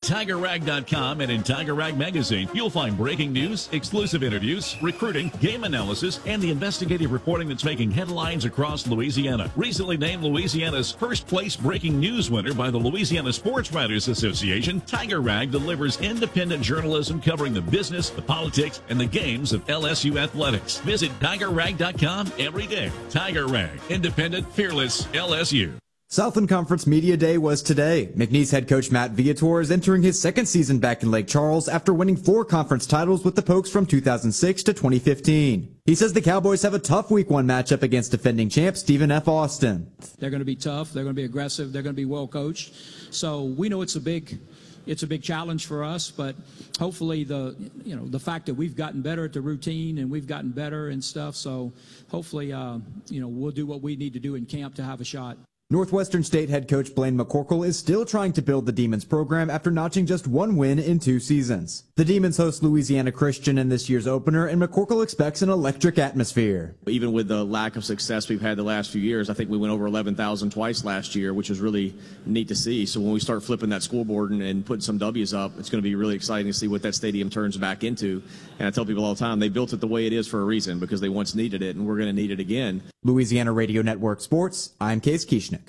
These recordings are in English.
TigerRag.com and in Tiger Rag Magazine, you'll find breaking news, exclusive interviews, recruiting, game analysis, and the investigative reporting that's making headlines across Louisiana. Recently named Louisiana's first place breaking news winner by the Louisiana Sports Writers Association, Tiger Rag delivers independent journalism covering the business, the politics, and the games of LSU athletics. Visit TigerRag.com every day. Tiger Rag, independent, fearless, LSU. Southland Conference Media Day was today. McNeese head coach Matt Viator is entering his second season back in Lake Charles after winning 4 conference titles with the Pokes from 2006 to 2015. He says the Cowboys have a tough Week 1 matchup against defending champ Stephen F. Austin. They're going to be tough. They're going to be aggressive. They're going to be well coached. So we know it's a big challenge for us, but hopefully the fact that we've gotten better at the routine and we've gotten better and stuff. So hopefully, we'll do what we need to do in camp to have a shot. Northwestern State head coach Blaine McCorkle is still trying to build the Demons program after notching just 1 win in 2 seasons. The Demons host Louisiana Christian in this year's opener, and McCorkle expects an electric atmosphere. Even with the lack of success we've had the last few years, I think we went over 11,000 twice last year, which was really neat to see. So when we start flipping that scoreboard and putting some W's up, it's going to be really exciting to see what that stadium turns back into. And I tell people all the time, they built it the way it is for a reason, because they once needed it, and we're going to need it again. Louisiana Radio Network Sports, I'm Case Kieschnick.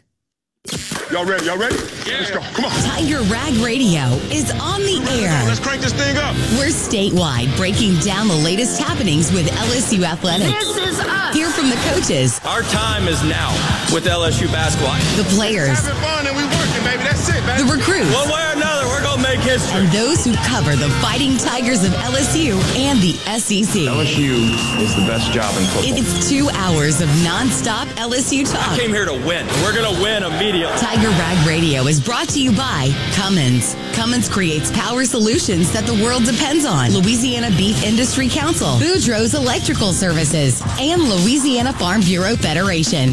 Y'all ready? Yeah. Let's go. Come on. Tiger Rag Radio is on the air. Let's crank this thing up. We're statewide, breaking down the latest happenings with LSU athletics. This is us. Hear from the coaches. Our time is now with LSU basketball. The players. Having fun and we working, baby. That's it, baby. The recruits. One way or another, we're going to make history. And those who cover the Fighting Tigers of LSU and the SEC. LSU is the best job in football. It's 2 hours of nonstop LSU talk. I came here to win. We're going to win immediately. Tiger Rag Radio is brought to you by Cummins. Cummins creates power solutions that the world depends on. Louisiana Beef Industry Council, Boudreaux's Electrical Services, and Louisiana Farm Bureau Federation.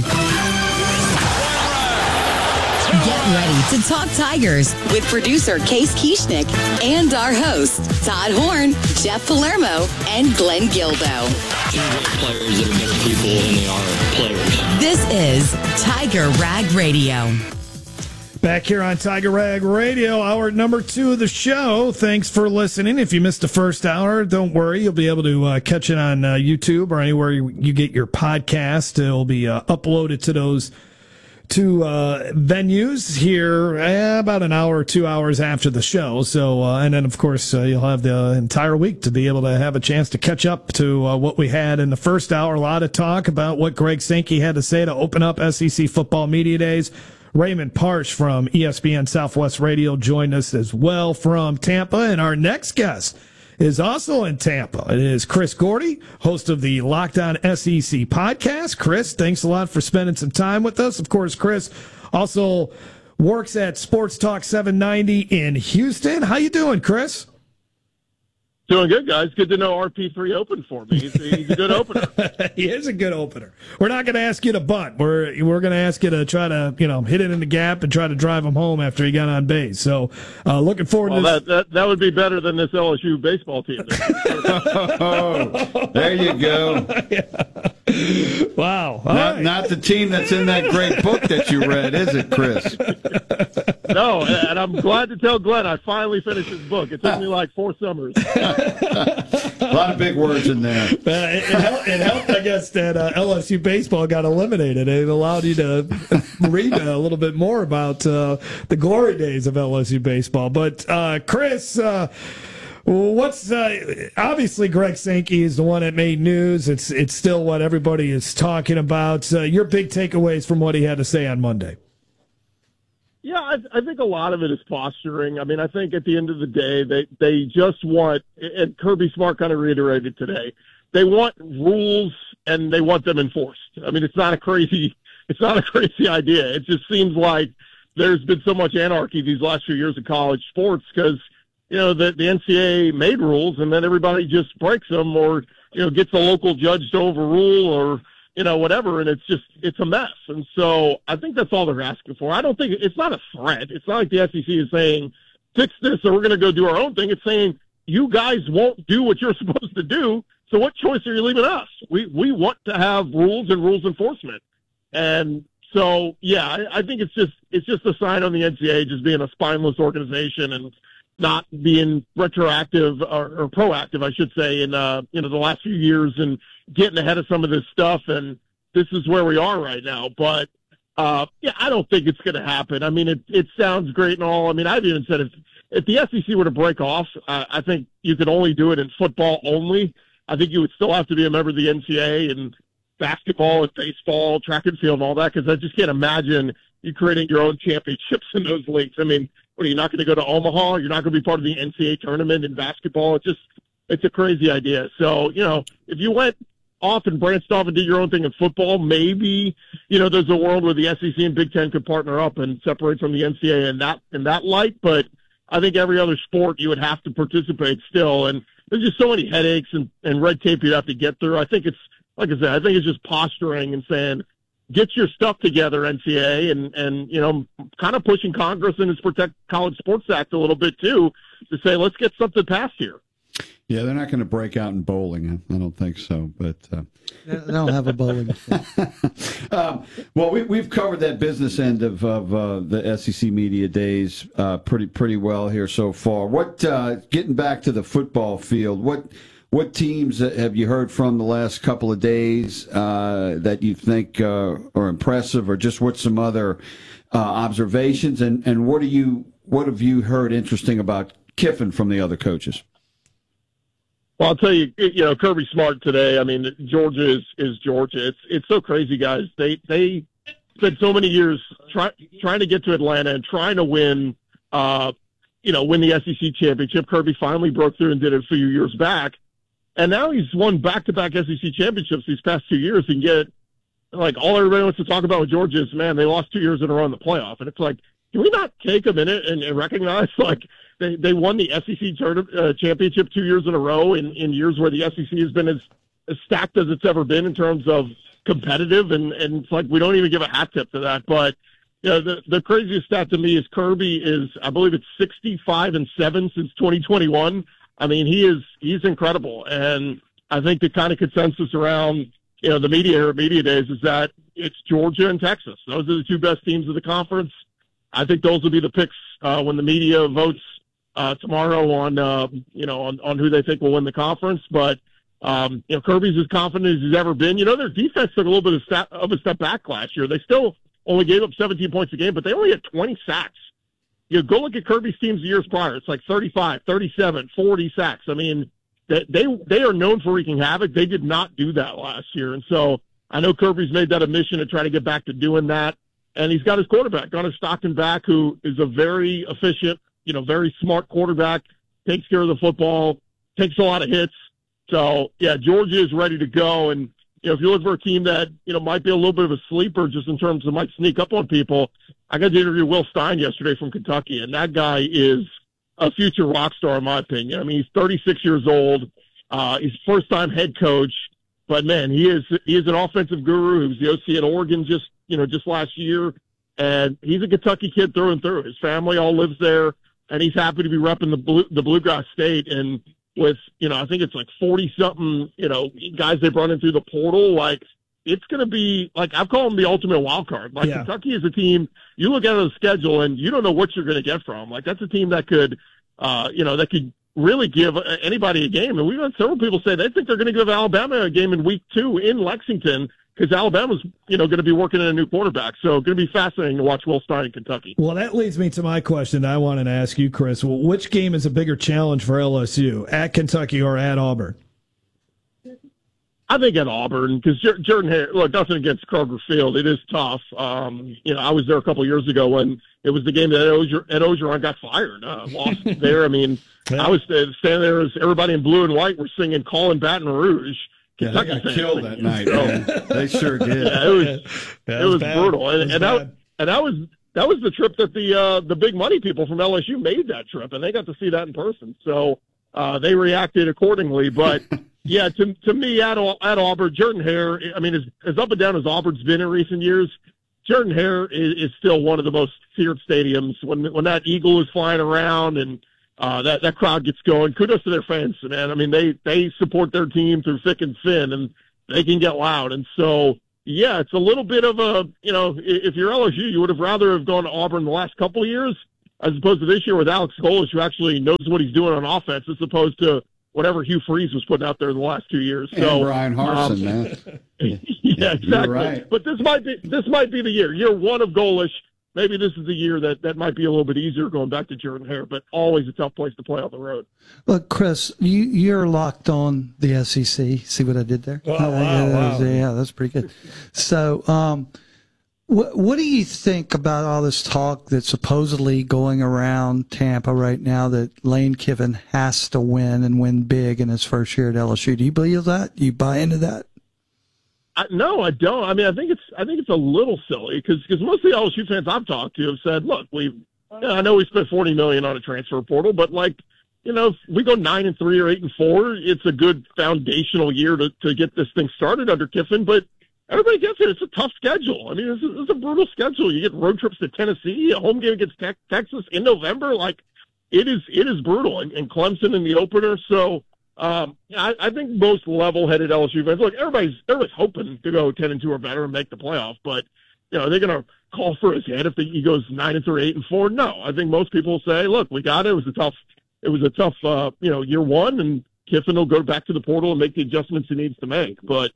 Get ready to talk Tigers with producer Case Kieschnick and our hosts, Todd Horn, Jeff Palermo, and Glenn Gilbo. Players that are better people than they are players. This is Tiger Rag Radio. Back here on Tiger Rag Radio, hour number 2 of the show. Thanks for listening. If you missed the first hour, don't worry. You'll be able to catch it on YouTube or anywhere you get your podcast. It'll be uploaded to those 2 venues here about an hour or 2 hours after the show. So, and then, of course, you'll have the entire week to be able to have a chance to catch up to what we had in the first hour. A lot of talk about what Greg Sankey had to say to open up SEC Football Media Days. Raymond Parsh from ESPN Southwest Radio joined us as well from Tampa. And our next guest is also in Tampa. It is Chris Gordy, host of the Locked On SEC podcast. Chris, thanks a lot for spending some time with us. Of course, Chris also works at Sports Talk 790 in Houston. How you doing, Chris? Doing good, guys. Good to know RP3 opened for me. He's a good opener. He is a good opener. We're not going to ask you to bunt. We're going to ask you to try to hit it in the gap and try to drive him home after he got on base. So looking forward to this. That would be better than this LSU baseball team. Oh, there you go. Yeah. Wow. Not the team that's in that great book that you read, is it, Chris? No, and I'm glad to tell Glenn I finally finished his book. It took me like 4 summers. A lot of big words in there. It helped, I guess, that LSU baseball got eliminated. It allowed you to read a little bit more about the glory days of LSU baseball. But, Chris, what's obviously Greg Sankey is the one that made news. It's still what everybody is talking about. Your big takeaways from what he had to say on Monday. Yeah, I think a lot of it is posturing. I mean, I think at the end of the day, they just want, and Kirby Smart kind of reiterated today, they want rules and they want them enforced. I mean, it's not a crazy idea. It just seems like there's been so much anarchy these last few years of college sports because, the NCAA made rules and then everybody just breaks them or, gets a local judge to overrule or, whatever, and it's a mess. And so I think that's all they're asking for. I don't think it's not a threat. It's not like the SEC is saying, fix this or we're going to go do our own thing. It's saying, you guys won't do what you're supposed to do, so what choice are you leaving us? We want to have rules and rules enforcement. And so, yeah, I think it's just a sign on the NCAA just being a spineless organization and, not being retroactive or proactive, I should say, in the last few years and getting ahead of some of this stuff. And this is where we are right now. But I don't think it's going to happen. I mean, it sounds great and all. I mean, I've even said if the SEC were to break off, I think you could only do it in football only. I think you would still have to be a member of the NCAA and basketball and baseball, track and field and all that, because I just can't imagine you creating your own championships in those leagues. I mean, what, are you not going to go to Omaha? You're not going to be part of the NCAA tournament in basketball? It's a crazy idea. So, if you went off and branched off and did your own thing in football, maybe, there's a world where the SEC and Big Ten could partner up and separate from the NCAA in that light. But I think every other sport you would have to participate still. And there's just so many headaches and red tape you'd have to get through. I think it's, like I said, I think it's just posturing and saying, get your stuff together, NCAA, and kind of pushing Congress and its Protect College Sports Act a little bit too, to say, let's get something passed here. Yeah, they're not going to break out in bowling. I don't think so. But they don't have a bowling. Well, we've covered that business end of the SEC Media Days pretty well here so far. What getting back to the football field? What teams have you heard from the last couple of days that you think are impressive, or just what's some other observations? And what have you heard interesting about Kiffin from the other coaches? Well, I'll tell you, Kirby Smart today. I mean, Georgia is Georgia. It's so crazy, guys. They spent so many years trying to get to Atlanta and trying to win, win the SEC championship. Kirby finally broke through and did it a few years back. And now he's won back-to-back SEC championships these past 2 years, and yet, like, all everybody wants to talk about with Georgia is, man, they lost 2 years in a row in the playoff. And it's like, can we not take a minute and recognize, like, they won the SEC championship 2 years in a row in years where the SEC has been as stacked as it's ever been in terms of competitive, and it's like we don't even give a hat tip to that. But the craziest stat to me is Kirby is, I believe it's 65-7 since 2021. I mean, he's incredible, and I think the kind of consensus around the media days is that it's Georgia and Texas. Those are the two best teams of the conference. I think those will be the picks when the media votes tomorrow on who they think will win the conference. But Kirby's as confident as he's ever been. Their defense took a little bit of a step back last year. They still only gave up 17 points a game, but they only had 20 sacks. Go look at Kirby's teams the years prior. It's like 35, 37, 40 sacks. I mean, they are known for wreaking havoc. They did not do that last year. And so I know Kirby's made that a mission to try to get back to doing that. And he's got his quarterback, Gunnar Stockton, back, who is a very efficient, very smart quarterback, takes care of the football, takes a lot of hits. So, yeah, Georgia is ready to go. And, if you look for a team that, might be a little bit of a sleeper just in terms of might sneak up on people, I got to interview Will Stein yesterday from Kentucky, and that guy is a future rock star in my opinion. I mean, he's 36 years old. He's first-time head coach. But, man, he is an offensive guru. He was the OC at Oregon just last year. And he's a Kentucky kid through and through. His family all lives there, and he's happy to be repping the Bluegrass State. And with, I think it's like 40-something, guys they brought in through the portal, like, it's going to be, like, I've called them the ultimate wild card. Like, yeah. Kentucky is a team, you look at the schedule, and you don't know what you're going to get from. Like, that's a team that could, that could really give anybody a game. And we've had several people say they think they're going to give Alabama a game in week 2 in Lexington, because Alabama's, going to be working in a new quarterback. So it's going to be fascinating to watch Will Stein in Kentucky. Well, that leads me to my question I wanted to ask you, Chris. Well, which game is a bigger challenge for LSU, at Kentucky or at Auburn? I think at Auburn, because Jordan Hare, look, nothing against Kroger Field. It is tough. I was there a couple of years ago when it was the game that Ed Ogeron got fired, lost there. I mean, yeah. I was standing there as everybody in blue and white were singing Call in Baton Rouge. Yeah, they got killed that night, man. They sure did. Yeah, it was brutal. And that was the trip that the big money people from LSU made that trip, and they got to see that in person. So they reacted accordingly. But yeah, to me at Auburn, Jordan Hare, I mean, as up and down as Auburn's been in recent years, Jordan Hare is still one of the most feared stadiums. When that eagle is flying around and that crowd gets going, kudos to their fans, man. I mean, they support their team through thick and thin, and they can get loud. And so, yeah, it's a little bit of a, if you're LSU, you would have rather have gone to Auburn the last couple of years. as opposed to this year with Alex Golesh, who actually knows what he's doing on offense, as opposed to whatever Hugh Freeze was putting out there the last 2 years. And so Brian Harsin, man. Yeah, exactly. You're right. But this might be the year one of Golesh. Maybe this is the year that might be a little bit easier going back to Jordan Hare, but always a tough place to play on the road. Look, Chris, you're locked on the SEC. See what I did there? Wow. Yeah, that's pretty good. So, what do you think about all this talk that's supposedly going around Tampa right now that Lane Kiffin has to win and win big in his first year at LSU? Do you believe that? Do you buy into that? No, I don't. I mean, I think it's a little silly because most of the LSU fans I've talked to have said, look, I know we spent $40 million on a transfer portal, but if we go 9-3 or 8-4, it's a good foundational year to get this thing started under Kiffin. But everybody gets it. It's a tough schedule. I mean, it's a brutal schedule. You get road trips to Tennessee, a home game against Texas in November. It is brutal, and Clemson in the opener. So. I think most level-headed LSU fans, look, everybody's hoping to go 10-2 or better and make the playoff, but they're going to call for his head if he goes 9-3, 8-4. No, I think most people say, look, we got it. It was a tough year one, and Kiffin will go back to the portal and make the adjustments he needs to make. But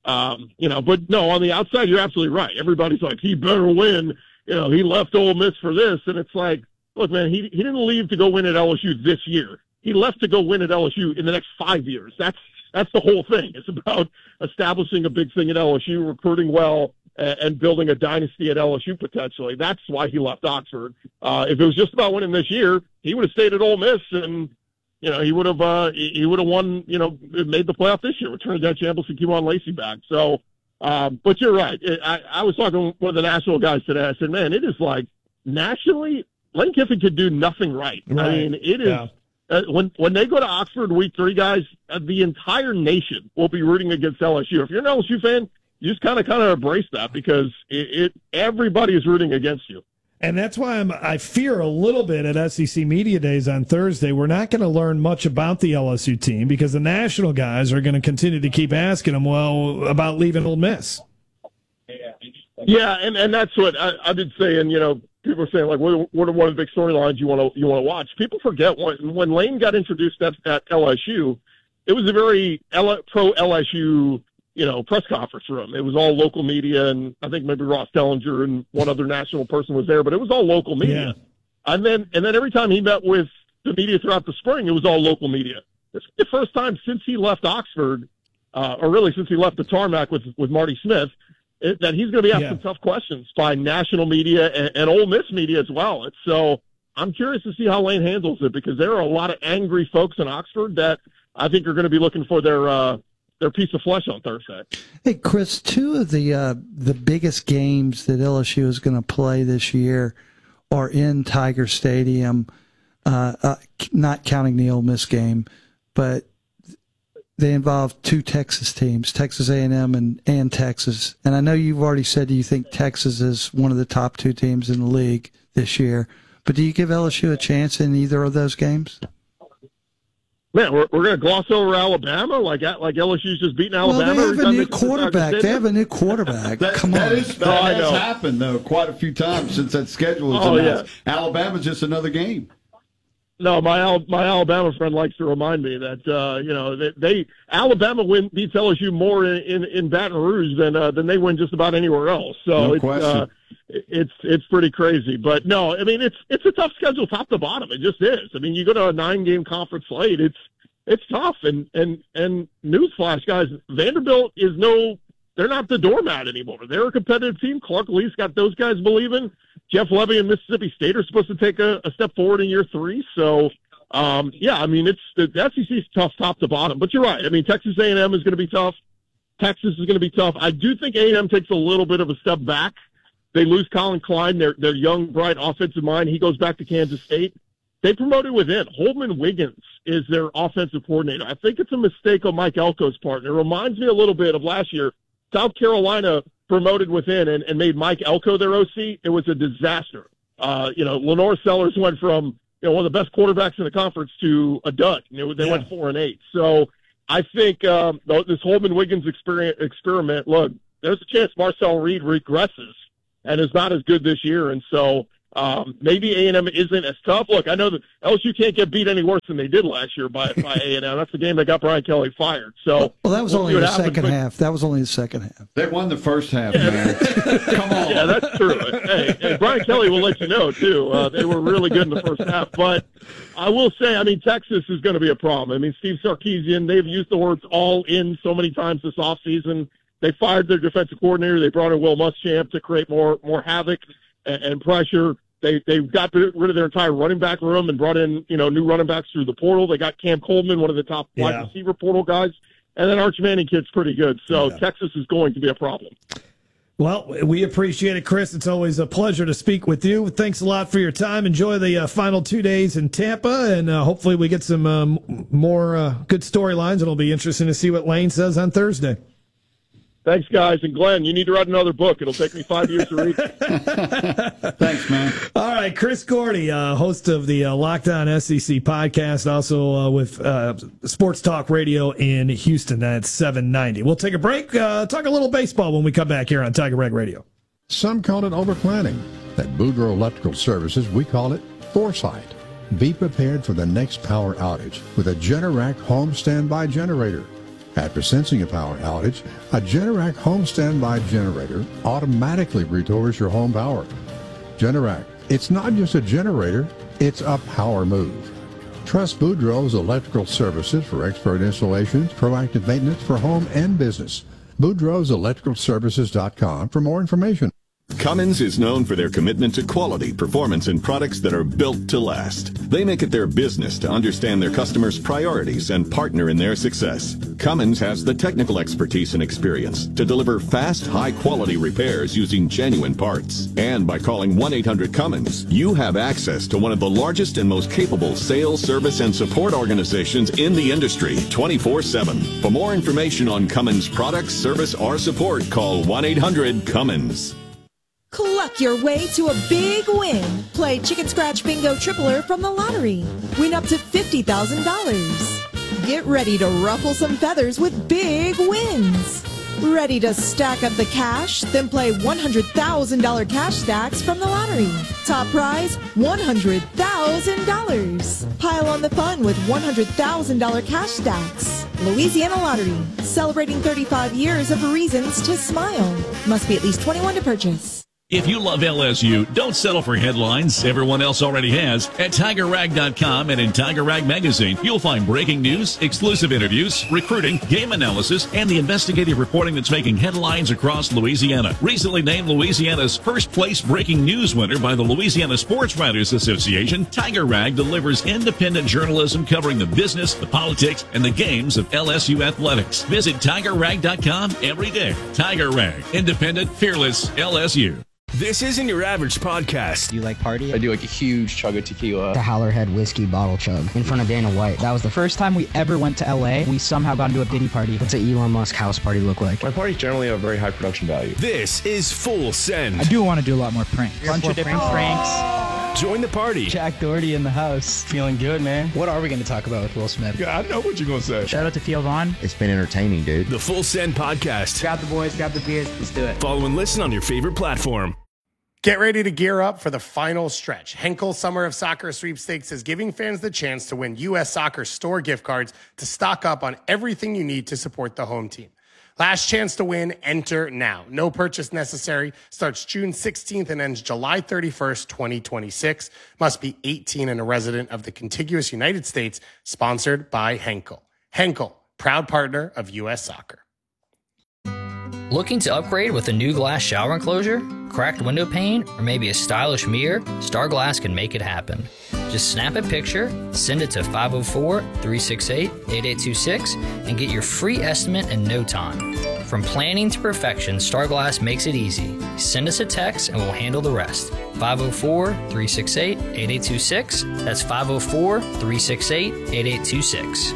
but no, on the outside, you're absolutely right. Everybody's like, he better win. He left Ole Miss for this, and it's like, look, man, he didn't leave to go win at LSU this year. He left to go win at LSU in the next 5 years. That's the whole thing. It's about establishing a big thing at LSU, recruiting well, and building a dynasty at LSU potentially. That's why he left Oxford. If it was just about winning this year, he would have stayed at Ole Miss, and he would have won. Made the playoff this year with Trinidad Chambliss and Kewan Lacey back. So, but you're right. I was talking to one of the national guys today. I said, man, it is like nationally, Lane Kiffin could do nothing right. I mean, it is. Yeah. When they go to Oxford week 3, guys, the entire nation will be rooting against LSU. If you're an LSU fan, you just kind of embrace that because everybody is rooting against you. And that's why I fear a little bit at SEC Media Days on Thursday. We're not going to learn much about the LSU team because the national guys are going to continue to keep asking them, about leaving Ole Miss. Yeah, and that's what I've been saying, people are saying, what are one of the big storylines you want to watch? People forget when Lane got introduced at LSU, it was a very pro-LSU, press conference room. It was all local media, and I think maybe Ross Dellinger and one other national person was there, but it was all local media. Yeah. And then every time he met with the media throughout the spring, it was all local media. This is the first time since he left Oxford, or really since he left the tarmac with Marty Smith, that he's going to be asking tough questions by national media and Ole Miss media as well. So I'm curious to see how Lane handles it because there are a lot of angry folks in Oxford that I think are going to be looking for their piece of flesh on Thursday. Hey, Chris, 2 of the biggest games that LSU is going to play this year are in Tiger Stadium, not counting the Ole Miss game, but they involve 2 Texas teams, Texas A&M and Texas. And I know you've already said you think Texas is one of the top 2 teams in the league this year. But do you give LSU a chance in either of those games? Man, we're going to gloss over Alabama like LSU's just beating Alabama. Well, they have a new quarterback. They have a new quarterback. Come on. That has happened, though, quite a few times since that schedule was announced. Yeah. Alabama's just another game. No, my Alabama friend likes to remind me that Alabama beats LSU more in Baton Rouge than they win just about anywhere else. So it's pretty crazy. But no, I mean it's a tough schedule top to bottom. It just is. I mean you go to a 9-game conference slate. It's tough. And newsflash, guys, Vanderbilt they're not the doormat anymore. They're a competitive team. Clark Lee's got those guys believing. Jeff Levy and Mississippi State are supposed to take a step forward in year 3. So, I mean, the SEC's tough top to bottom. But you're right. I mean, Texas A&M is going to be tough. Texas is going to be tough. I do think A&M takes a little bit of a step back. They lose Colin Klein, their young, bright offensive mind. He goes back to Kansas State. They promoted within. Holman Wiggins is their offensive coordinator. I think it's a mistake on Mike Elko's part. It reminds me a little bit of last year. South Carolina promoted within and made Mike Elko their OC. It was a disaster. Lenore Sellers went from one of the best quarterbacks in the conference to a dud. They went 4-8. So I think this Holman Wiggins experiment. Look, there's a chance Marcel Reed regresses and is not as good this year. And so Maybe A&M isn't as tough. Look, I know that LSU can't get beat any worse than they did last year by A&M. That's the game that got Brian Kelly fired. So, well, that was only the second half. That was only the second half. They won the first half, man. Come on. Yeah, that's true. Hey, Brian Kelly will let you know, too. They were really good in the first half. But I will say, Texas is going to be a problem. Steve Sarkisian, they've used the words all in so many times this offseason. They fired their defensive coordinator. They brought in Will Muschamp to create more havoc and pressure. They got rid of their entire running back room and brought in, new running backs through the portal. They got Cam Coleman, one of the top wide receiver portal guys. And then Arch Manning kid's pretty good. So Texas is going to be a problem. Well, we appreciate it, Chris. It's always a pleasure to speak with you. Thanks a lot for your time. Enjoy the final 2 days in Tampa, and hopefully we get some more good storylines. It'll be interesting to see what Lane says on Thursday. Thanks, guys. And Glenn, you need to write another book. It'll take me 5 years to read. Thanks, man. All right, Chris Gordy, host of the Locked On SEC podcast, also with Sports Talk Radio in Houston at 790. We'll take a break, talk a little baseball when we come back here on Tiger Rag Radio. Some call it overplanning. At Boudreaux Electrical Services, we call it foresight. Be prepared for the next power outage with a Generac home standby generator. After sensing a power outage, a Generac home standby generator automatically restores your home power. Generac, it's not just a generator, it's a power move. Trust Boudreaux's Electrical Services for expert installations, proactive maintenance for home and business. BoudreauxElectricalServices.com for more information. Cummins is known for their commitment to quality, performance, and products that are built to last. They make it their business to understand their customers' priorities and partner in their success. Cummins has the technical expertise and experience to deliver fast, high-quality repairs using genuine parts. And by calling 1-800-CUMMINS, you have access to one of the largest and most capable sales, service, and support organizations in the industry 24/7. For more information on Cummins products, service, or support, call 1-800-CUMMINS. Cluck your way to a big win. Play Chicken Scratch Bingo Tripler from the lottery. Win up to $50,000. Get ready to ruffle some feathers with big wins. Ready to stack up the cash? Then play $100,000 cash stacks from the lottery. Top prize, $100,000. Pile on the fun with $100,000 cash stacks. Louisiana Lottery, celebrating 35 years of reasons to smile. Must be at least 21 to purchase. If you love LSU, don't settle for headlines everyone else already has. At TigerRag.com and in Tiger Rag Magazine, you'll find breaking news, exclusive interviews, recruiting, game analysis, and the investigative reporting that's making headlines across Louisiana. Recently named Louisiana's first place breaking news winner by the Louisiana Sports Writers Association, Tiger Rag delivers independent journalism covering the business, the politics, and the games of LSU athletics. Visit TigerRag.com every day. Tiger Rag, independent, fearless, LSU. This isn't your average podcast. Do you like party? I do like a huge chug of tequila. The Howlerhead whiskey bottle chug in front of Dana White. That was the first time we ever went to LA. We somehow got into a Diddy party. What's an Elon Musk house party look like? My parties generally have very high production value. This is Full Send. I do want to do a lot more pranks. A bunch of different pranks. Join the party. Jack Doherty in the house. Feeling good, man. What are we going to talk about with Will Smith? Yeah, I know what you're going to say. Shout out to Theo Vaughn. It's been entertaining, dude. The Full Send podcast. Grab the boys, grab the beers. Let's do it. Follow and listen on your favorite platform. Get ready to gear up for the final stretch. Henkel Summer of Soccer Sweepstakes is giving fans the chance to win U.S. Soccer store gift cards to stock up on everything you need to support the home team. Last chance to win, enter now. No purchase necessary. Starts June 16th and ends July 31st, 2026. Must be 18 and a resident of the contiguous United States. Sponsored by Henkel. Henkel, proud partner of U.S. Soccer. Looking to upgrade with a new glass shower enclosure, cracked window pane, or maybe a stylish mirror? Star Glass can make it happen. Just snap a picture, send it to 504-368-8826, and get your free estimate in no time. From planning to perfection, Star Glass makes it easy. Send us a text and we'll handle the rest. 504-368-8826. That's 504-368-8826.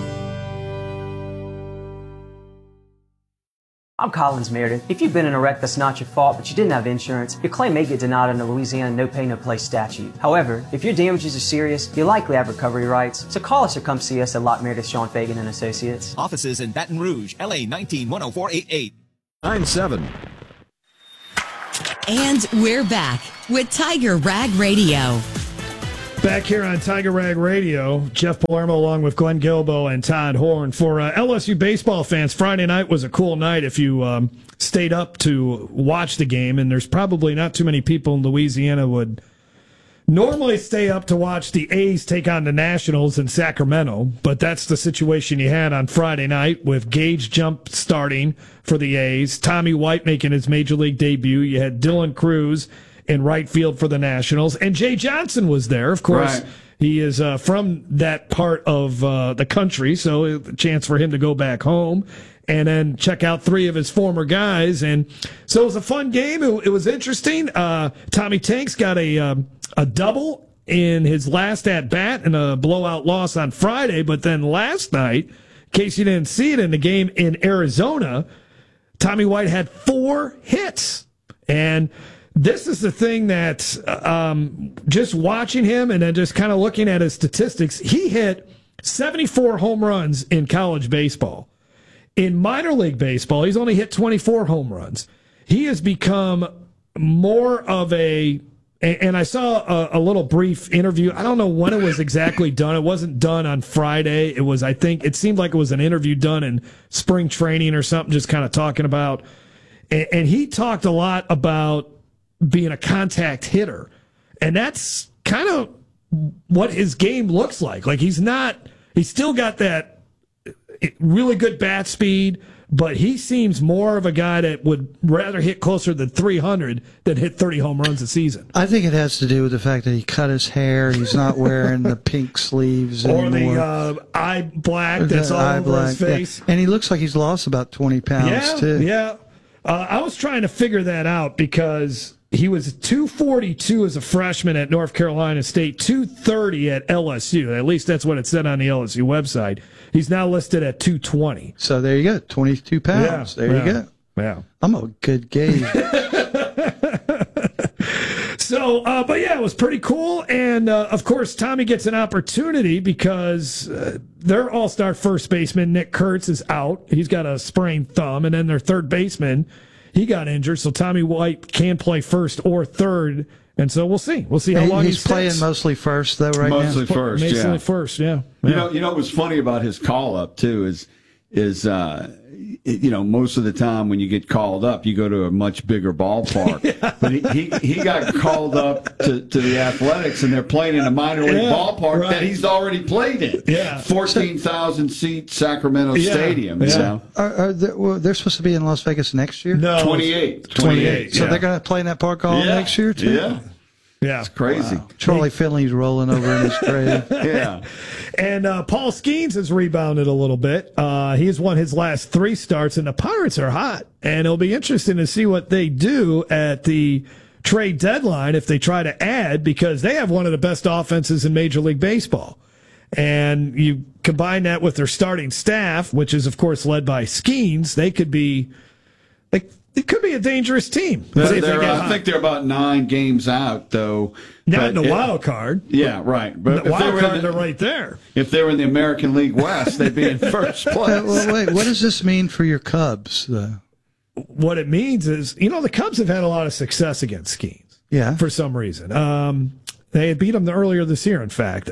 I'm Collins Meredith. If you've been in a wreck that's not your fault, but you didn't have insurance, your claim may get denied under Louisiana No Pay No Play statute. However, if your damages are serious, you likely have recovery rights. So call us or come see us at Lott Meredith, Sean Fagan and Associates. Offices in Baton Rouge, LA 19-10488. 9-7. And we're back with Tiger Rag Radio. Back here on Tiger Rag Radio, Jeff Palermo along with Glenn Gilbo and Todd Horn. For LSU baseball fans, Friday night was a cool night if you stayed up to watch the game, and there's probably not too many people in Louisiana would normally stay up to watch the A's take on the Nationals in Sacramento, but that's the situation you had on Friday night with Gage jump starting for the A's, Tommy White making his major league debut. You had Dylan Cruz in right field for the Nationals, and Jay Johnson was there. Of course, right. He is from that part of the country, so a chance for him to go back home and then check out three of his former guys. And so it was a fun game. It was interesting. Tommy Tanks got a double in his last at-bat and a blowout loss on Friday. But then last night, in case you didn't see it in the game in Arizona, Tommy White had 4 hits. And this is the thing that just watching him and then just kind of looking at his statistics, he hit 74 home runs in college baseball. In minor league baseball, he's only hit 24 home runs. He has become more of a, and I saw a little brief interview. I don't know when it was exactly done. It wasn't done on Friday. It was, I think, it seemed like it was an interview done in spring training or something, just kind of talking about, and he talked a lot about being a contact hitter. And that's kind of what his game looks like. Like he's still got that really good bat speed, but he seems more of a guy that would rather hit closer than 300 than hit 30 home runs a season. I think it has to do with the fact that he cut his hair. He's not wearing the pink sleeves or anymore. The eye black that's all over his face. Yeah. And he looks like he's lost about 20 pounds, too. Yeah. I was trying to figure that out because he was 242 as a freshman at North Carolina State, 230 at LSU. At least that's what it said on the LSU website. He's now listed at 220. So there you go, 22 pounds. Yeah, there you go. Yeah. I'm a good gauge. So, but yeah, it was pretty cool. And, of course, Tommy gets an opportunity because their all-star first baseman, Nick Kurtz, is out. He's got a sprained thumb. And then their third baseman, he got injured. So Tommy White can play first or third. And so we'll see. We'll see how long he's playing mostly first, though, right now. Mostly first, yeah. Mostly first, yeah. You know what's funny about his call-up, too, is most of the time when you get called up, you go to a much bigger ballpark. Yeah. But he got called up to the Athletics, and they're playing in a minor league ballpark that he's already played in. Yeah, 14,000-seat Sacramento Stadium. Yeah. They're supposed to be in Las Vegas next year? No, 28. So they're going to play in that park all next year too. Yeah, it's crazy. Wow. Charlie Finley's rolling over in his grave. Yeah. And Paul Skeens has rebounded a little bit. He has won his last 3 starts, and the Pirates are hot. And it'll be interesting to see what they do at the trade deadline if they try to add, because they have one of the best offenses in Major League Baseball. And you combine that with their starting staff, which is, of course, led by Skeens, they could be it could be a dangerous team. I think they're about 9 games out, though. Not in the wild card. Yeah, right. But the wild card, they're right there. If they were in the American League West, they'd be in first place. Well, wait, what does this mean for your Cubs, though? What it means is, the Cubs have had a lot of success against Skeens. Yeah. For some reason. They had beat them earlier this year, in fact.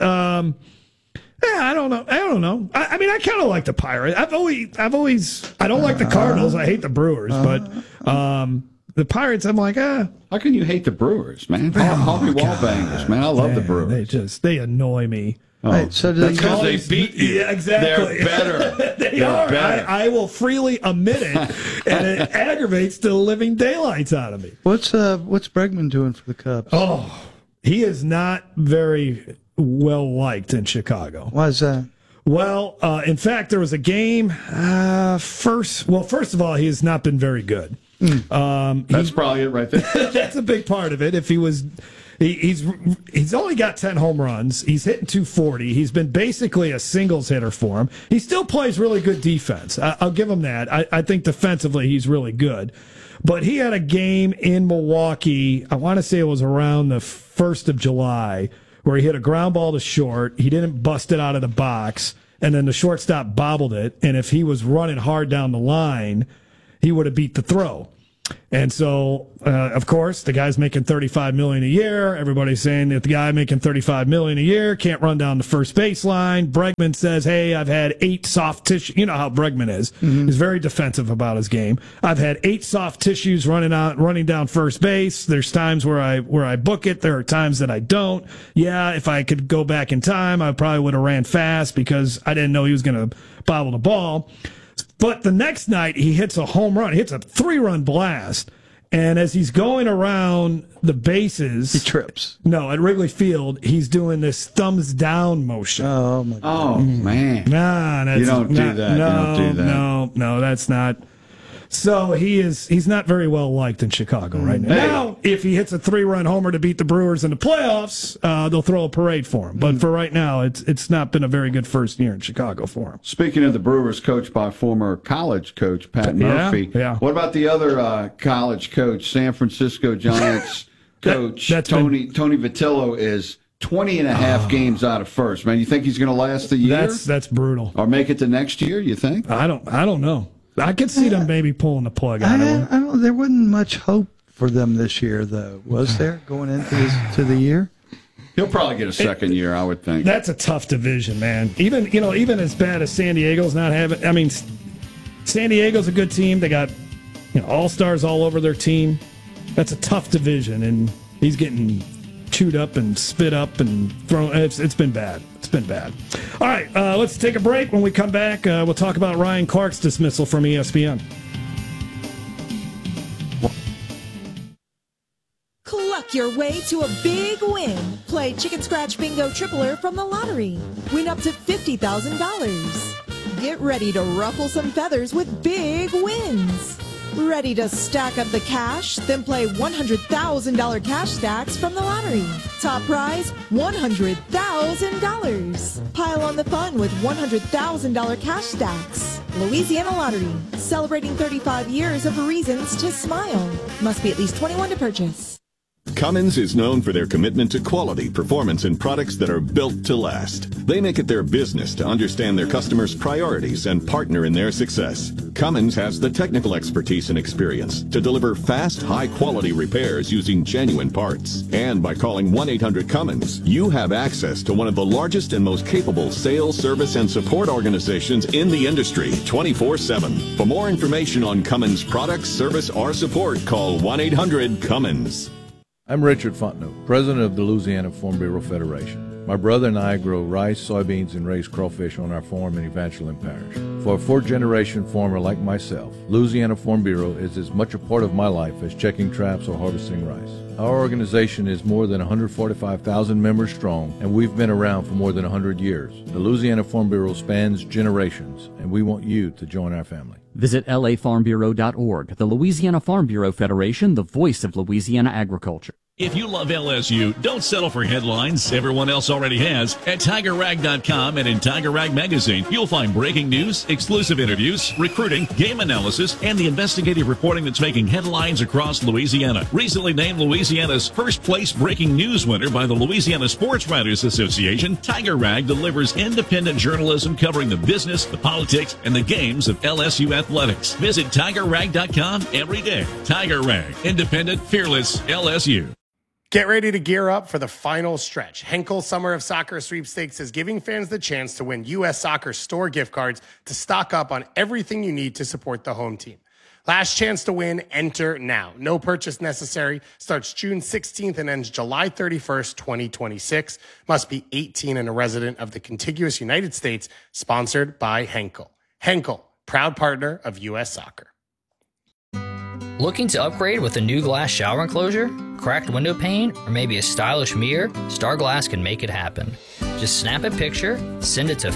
I don't know. I mean, I kind of like the Pirates. I don't like the Cardinals. I hate the Brewers, but the Pirates, I'm like, How can you hate the Brewers, man? Harvey Wallbangers, man. I love the Brewers. They annoy me. Oh, so because they beat you. Yeah, exactly. They're better. They're are. Better. I will freely admit it, and it aggravates the living daylights out of me. What's Bregman doing for the Cubs? Oh, he is not very well liked in Chicago. Why is that? Well, in fact, there was a game. First of all, he has not been very good. That's probably it right there. That's a big part of it. If he was, he's only got 10 home runs. He's hitting 240. He's been basically a singles hitter for him. He still plays really good defense. I'll give him that. I think defensively he's really good. But he had a game in Milwaukee. I want to say it was around the 1st of July, where he hit a ground ball to short. He didn't bust it out of the box, and then the shortstop bobbled it. And if he was running hard down the line, he would have beat the throw. And so, of course, the guy's making $35 million a year. Everybody's saying that the guy making $35 million a year can't run down the first baseline. Bregman says, "Hey, I've had 8 soft tissues." You know how Bregman is. He's very defensive about his game. "I've had 8 soft tissues running down first base. There's times where I book it. There are times that I don't. Yeah, if I could go back in time, I probably would have ran fast because I didn't know he was going to bobble the ball." But the next night, he hits a home run. He hits a 3-run blast. And as he's going around the bases... He trips. No, at Wrigley Field, he's doing this thumbs down motion. Oh, my God. Oh, man. Nah, that's You don't do that. No, You don't do that. No, that's not... So he's not very well liked in Chicago right now. Hey. Now, if he hits a 3-run homer to beat the Brewers in the playoffs, they'll throw a parade for him. But for right now, it's not been a very good first year in Chicago for him. Speaking of the Brewers, coached by former college coach Pat Murphy. Yeah. What about the other college coach, San Francisco Giants coach Tony Vitello is 20 and a half games out of first. Man, you think he's going to last the year? That's brutal. Or make it to next year, you think? I don't know. I could see them maybe pulling the plug out of it. There wasn't much hope for them this year, though, was there, going into the year? He'll probably get a second year, I would think. That's a tough division, man. Even as bad as San Diego's not having. I mean, San Diego's a good team. They got all-stars all over their team. That's a tough division, and he's getting chewed up and spit up and thrown. It's been bad. It's been bad. All right, let's take a break. When we come back, we'll talk about Ryan Clark's dismissal from ESPN. Cluck your way to a big win. Play Chicken Scratch Bingo Tripler from the lottery. Win up to $50,000. Get ready to ruffle some feathers with big wins. Ready to stack up the cash? Then play $100,000 cash stacks from the lottery. Top prize, $100,000. Pile on the fun with $100,000 cash stacks. Louisiana Lottery, celebrating 35 years of reasons to smile. Must be at least 21 to purchase. Cummins is known for their commitment to quality, performance, and products that are built to last. They make it their business to understand their customers' priorities and partner in their success. Cummins has the technical expertise and experience to deliver fast, high-quality repairs using genuine parts. And by calling 1-800-CUMMINS, you have access to one of the largest and most capable sales, service, and support organizations in the industry 24/7. For more information on Cummins products, service, or support, call 1-800-CUMMINS. I'm Richard Fontenot, president of the Louisiana Farm Bureau Federation. My brother and I grow rice, soybeans, and raise crawfish on our farm in Evangeline Parish. For a fourth-generation farmer like myself, Louisiana Farm Bureau is as much a part of my life as checking traps or harvesting rice. Our organization is more than 145,000 members strong, and we've been around for more than 100 years. The Louisiana Farm Bureau spans generations, and we want you to join our family. Visit lafarmbureau.org. The Louisiana Farm Bureau Federation, the voice of Louisiana agriculture. If you love LSU, don't settle for headlines everyone else already has. At TigerRag.com and in Tiger Rag Magazine, you'll find breaking news, exclusive interviews, recruiting, game analysis, and the investigative reporting that's making headlines across Louisiana. Recently named Louisiana's first place breaking news winner by the Louisiana Sports Writers Association, Tiger Rag delivers independent journalism covering the business, the politics, and the games of LSU athletics. Visit TigerRag.com every day. Tiger Rag, independent, fearless, LSU. Get ready to gear up for the final stretch. Henkel Summer of Soccer Sweepstakes is giving fans the chance to win U.S. Soccer store gift cards to stock up on everything you need to support the home team. Last chance to win, enter now. No purchase necessary. Starts June 16th and ends July 31st, 2026. Must be 18 and a resident of the contiguous United States. Sponsored by Henkel. Henkel, proud partner of U.S. Soccer. Looking to upgrade with a new glass shower enclosure, cracked window pane, or maybe a stylish mirror? Star Glass can make it happen. Just snap a picture, send it to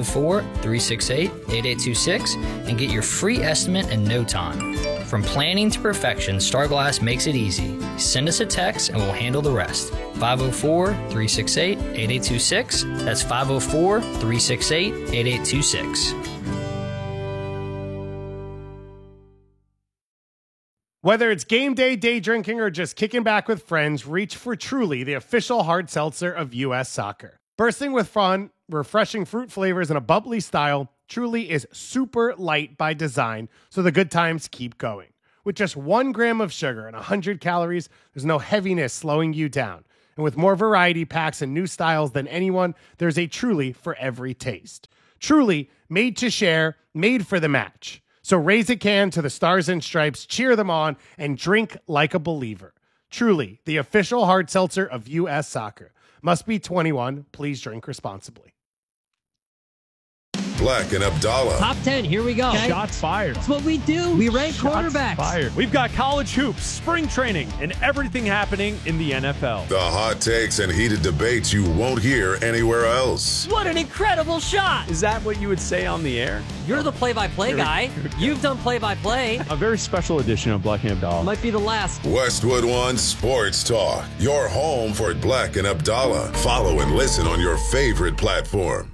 504-368-8826, and get your free estimate in no time. From planning to perfection, Star Glass makes it easy. Send us a text and we'll handle the rest. 504-368-8826. That's 504-368-8826. Whether it's game day, day drinking, or just kicking back with friends, reach for Truly, the official hard seltzer of U.S. Soccer. Bursting with fun, refreshing fruit flavors, and a bubbly style, Truly is super light by design, so the good times keep going. With just 1 gram of sugar and 100 calories, there's no heaviness slowing you down. And with more variety packs and new styles than anyone, there's a Truly for every taste. Truly, made to share, made for the match. So raise a can to the Stars and Stripes, cheer them on, and drink like a believer. Truly, the official hard seltzer of U.S. Soccer. Must be 21. Please drink responsibly. Black and Abdallah. Top 10, here we go. Okay. Shots fired. That's what we do. We rank quarterbacks. Fired. We've got college hoops, spring training, and everything happening in the NFL. The hot takes and heated debates you won't hear anywhere else. What an incredible shot. Is that what you would say on the air? You're the play-by-play guy. You've done play-by-play. A very special edition of Black and Abdallah. Might be the last. Westwood One Sports Talk. Your home for Black and Abdallah. Follow and listen on your favorite platform.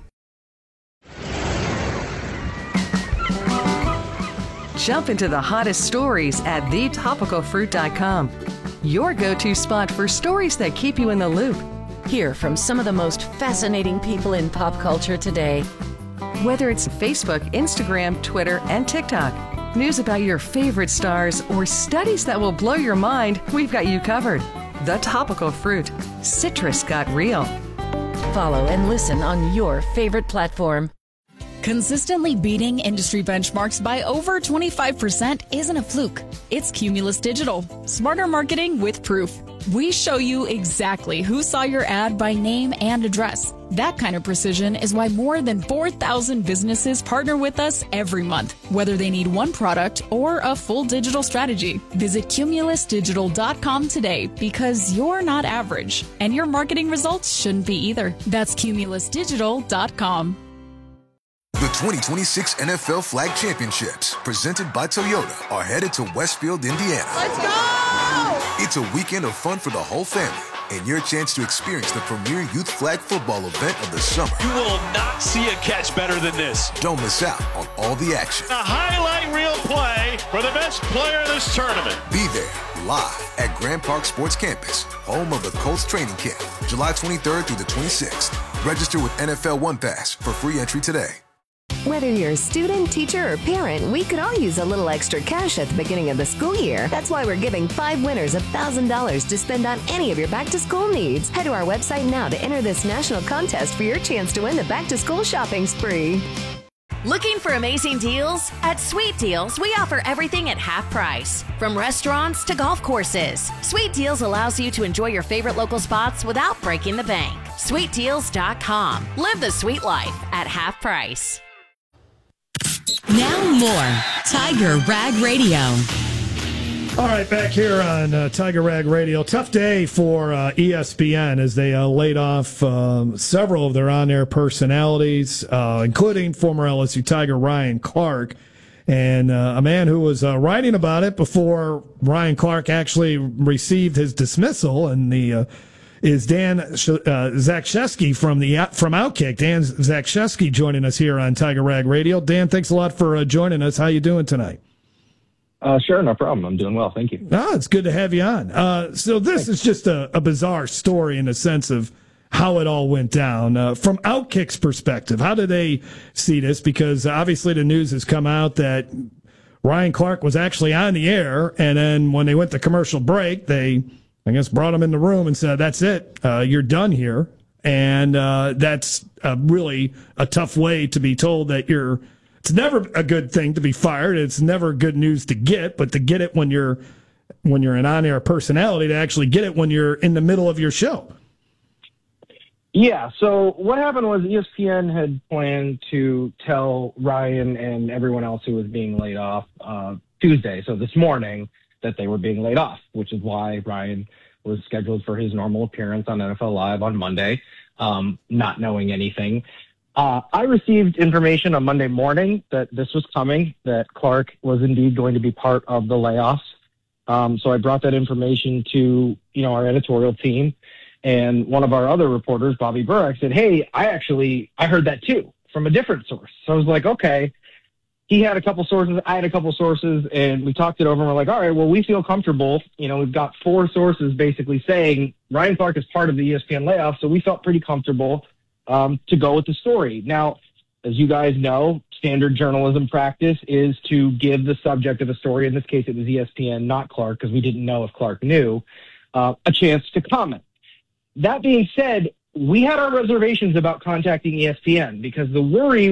Jump into the hottest stories at thetopicalfruit.com. Your go-to spot for stories that keep you in the loop. Hear from some of the most fascinating people in pop culture today. Whether it's Facebook, Instagram, Twitter, and TikTok, news about your favorite stars, or studies that will blow your mind, we've got you covered. The Topical Fruit. Citrus got real. Follow and listen on your favorite platform. Consistently beating industry benchmarks by over 25% isn't a fluke. It's Cumulus Digital. Smarter marketing with proof. We show you exactly who saw your ad by name and address. That kind of precision is why more than 4,000 businesses partner with us every month, whether they need one product or a full digital strategy. Visit cumulusdigital.com today because you're not average, and your marketing results shouldn't be either. That's cumulusdigital.com. The 2026 NFL Flag Championships, presented by Toyota, are headed to Westfield, Indiana. Let's go! It's a weekend of fun for the whole family and your chance to experience the premier youth flag football event of the summer. You will not see a catch better than this. Don't miss out on all the action. A highlight reel play for the best player of this tournament. Be there live at Grand Park Sports Campus, home of the Colts training camp, July 23rd through the 26th. Register with NFL One Pass for free entry today. Whether you're a student, teacher, or parent, we could all use a little extra cash at the beginning of the school year. That's why we're giving 5 winners $1,000 to spend on any of your back-to-school needs. Head to our website now to enter this national contest for your chance to win the back-to-school shopping spree. Looking for amazing deals? At Sweet Deals, we offer everything at half price. From restaurants to golf courses, Sweet Deals allows you to enjoy your favorite local spots without breaking the bank. SweetDeals.com. Live the sweet life at half price. Now more Tiger Rag Radio. All right, back here on Tiger Rag Radio. Tough day for ESPN as they laid off several of their on-air personalities, including former LSU Tiger Ryan Clark, and a man who was writing about it before Ryan Clark actually received his dismissal, and is Dan Zakshesky from Outkick. Dan Zakshesky joining us here on Tiger Rag Radio. Dan, thanks a lot for joining us. How you doing tonight? Sure, no problem. I'm doing well, thank you. It's good to have you on. So this is just a bizarre story in the sense of how it all went down. From Outkick's perspective, how do they see this? Because obviously the news has come out that Ryan Clark was actually on the air, and then when they went to commercial break, they, I guess, brought him in the room and said, that's it, you're done here. And that's really a tough way to be told that it's never a good thing to be fired. It's never good news to get, but to get it when you're an on-air personality, to actually get it when you're in the middle of your show. Yeah, so what happened was ESPN had planned to tell Ryan and everyone else who was being laid off Tuesday, so this morning, that they were being laid off, which is why Ryan was scheduled for his normal appearance on NFL Live on Monday, not knowing anything. I received information on Monday morning that this was coming, that Clark was indeed going to be part of the layoffs. So I brought that information to, our editorial team, and one of our other reporters, Bobby Burke, said, hey, I heard that too from a different source. So I was like, okay. He had a couple sources, I had a couple sources, and we talked it over, and we're like, all right, well, we feel comfortable. We've got 4 sources basically saying Ryan Clark is part of the ESPN layoff, so we felt pretty comfortable to go with the story. Now, as you guys know, standard journalism practice is to give the subject of a story, in this case it was ESPN, not Clark, because we didn't know if Clark knew, a chance to comment. That being said, we had our reservations about contacting ESPN because the worry